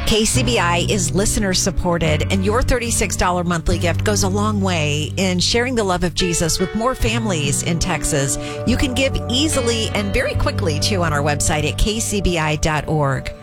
KCBI is listener supported, and your $36 monthly gift goes a long way in sharing the love of Jesus with more families in Texas. You can give easily and very quickly, too, on our website at kcbi.org.